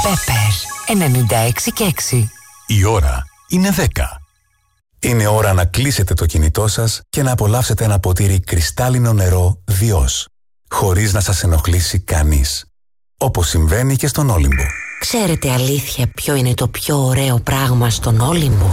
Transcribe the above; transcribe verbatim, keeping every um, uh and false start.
Pepper ενενήντα έξι και έξι. Η ώρα είναι δέκα. Είναι ώρα να κλείσετε το κινητό σας και να απολαύσετε ένα ποτήρι κρυστάλλινο νερό Διός, χωρίς να σας ενοχλήσει κανείς. Όπως συμβαίνει και στον Όλυμπο. Ξέρετε αλήθεια ποιο είναι το πιο ωραίο πράγμα στον Όλυμπο?